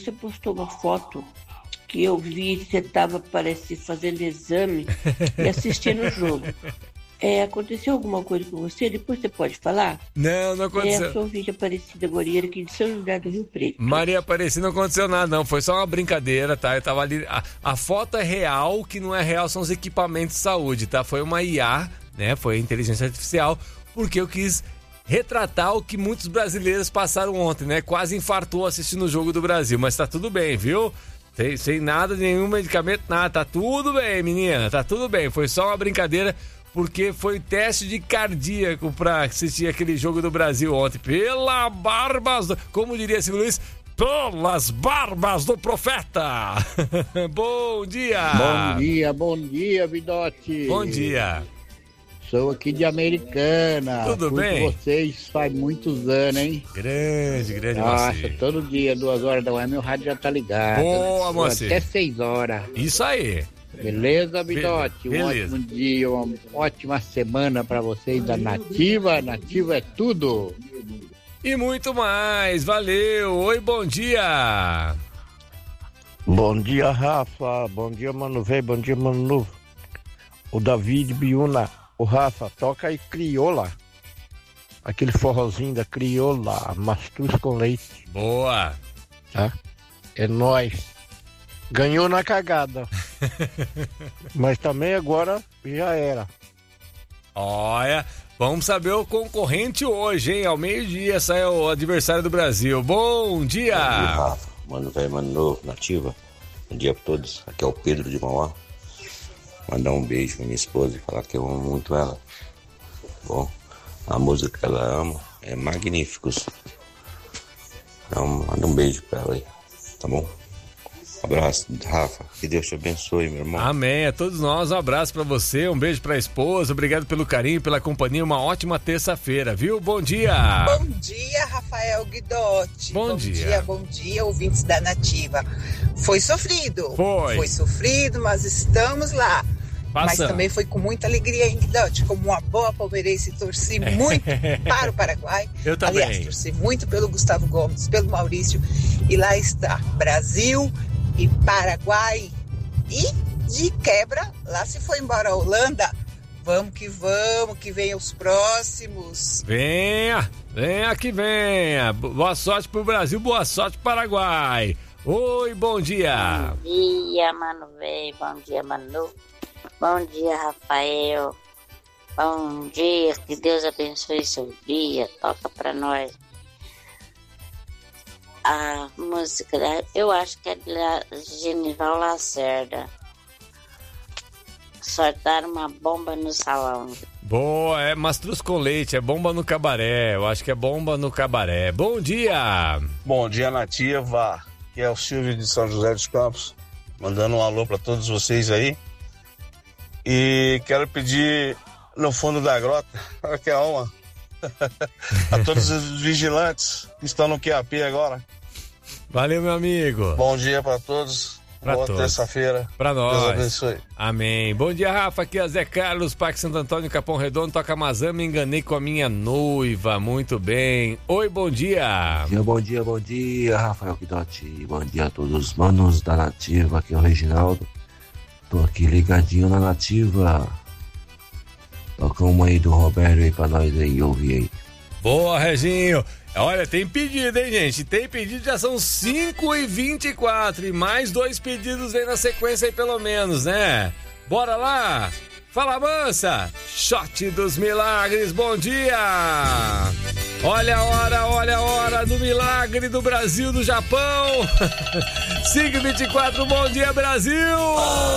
você postou uma foto que eu vi que você estava, parece, fazendo exame e assistindo o jogo. Aconteceu alguma coisa com você? Depois você pode falar? Não aconteceu. Eu sou Vídeo Aparecida Goreira aqui de São José do Rio Preto. Maria Aparecida, não aconteceu nada, não. Foi só uma brincadeira, tá? Eu tava ali... A foto é real, o que não é real são os equipamentos de saúde, tá? Foi uma IA, né? Foi inteligência artificial, porque eu quis retratar o que muitos brasileiros passaram ontem, né? Quase infartou assistindo o jogo do Brasil, mas tá tudo bem, viu? Sem nada, nenhum medicamento, nada. Tá tudo bem, menina, tá tudo bem. Foi só uma brincadeira, porque foi teste de cardíaco pra assistir aquele jogo do Brasil ontem. Pela barbas, como diria Silvio Luiz, pelas barbas do profeta. Bom dia. Bom dia, Bidotti. Bom dia. Sou aqui de Americana. Tudo bem? Com vocês faz muitos anos, hein? Grande Nossa, Moacir. todo dia, 2 horas da manhã, meu rádio já tá ligado. Boa, Moacir. Até 6 horas. Isso aí. Beleza, Bidotti? Beleza. Um ótimo dia, uma ótima semana pra vocês da Nativa. Nativa é tudo. E muito mais. Valeu. Oi, bom dia. Bom dia, Rafa. Bom dia, Mano Velho. Bom dia, Mano Novo. O David Biuna. O Rafa, toca aí crioula. Aquele forrozinho da crioula. Mastruz com leite. Boa. Tá? É nóis. Ganhou na cagada. Mas também agora já era. Olha, vamos saber o concorrente hoje, hein? Ao meio-dia sai o adversário do Brasil. Bom dia. Bom dia, Rafa. Mano Velho, Mano Novo, Nativa. Bom dia pra todos. Aqui é o Pedro de Mauá. Mandar um beijo pra minha esposa e falar que eu amo muito ela. Bom, a música que ela ama é Magníficos. Então, manda um beijo pra ela aí, tá bom? Um abraço, Rafa. Que Deus te abençoe, meu irmão. Amém. A todos nós, um abraço pra você, um beijo pra esposa, obrigado pelo carinho, pela companhia, uma ótima terça-feira, viu? Bom dia. Bom dia, Rafael Guidotti. Bom dia, ouvintes da Nativa. Foi sofrido. Foi sofrido, mas estamos lá. Mas também foi com muita alegria, hein, Guidotti? Como uma boa palmeirense, torci muito para o Paraguai. Eu também. Aliás, torci muito pelo Gustavo Gomes, pelo Maurício. E lá está, Brasil e Paraguai. E, de quebra, lá se foi embora a Holanda. Vamos, que venham os próximos. Venha que venha. Boa sorte pro Brasil, boa sorte pro Paraguai. Oi, bom dia. Bom dia, Mano Velho. Bom dia, Manu. Bom dia, Rafael. Bom dia, que Deus abençoe seu dia. Toca pra nós. A música, eu acho que é de Genival Lacerda. Soltaram uma bomba no salão. Boa, é mastruz com leite, é bomba no cabaré. Eu acho que é bomba no cabaré. Bom dia. Bom dia, Nativa. Aqui é o Silvio de São José dos Campos, mandando um alô para todos vocês aí. E quero pedir no fundo da grota, olha que alma, a todos os vigilantes que estão no QAP agora. Valeu, meu amigo. Bom dia para todos. Boa terça-feira. Pra nós. Deus abençoe. Amém. Bom dia, Rafa. Aqui é Zé Carlos, Parque Santo Antônio, Capão Redondo, Toca Mazã. Me enganei com a minha noiva. Muito bem. Oi, bom dia. Bom dia, Rafael Guidotti. Bom dia a todos os manos da Nativa. Aqui é o Reginaldo. Tô aqui ligadinho na Nativa. Toca uma aí do Roberto aí pra nós aí ouvir aí. Boa, Reginho. Olha, tem pedido, hein, gente? Tem pedido, já são 5h24 e mais 2 pedidos aí na sequência aí, pelo menos, né? Bora lá! Fala, mansa! Shot dos Milagres, bom dia! Olha a hora do milagre do Brasil, do Japão! 5h24, bom dia, Brasil!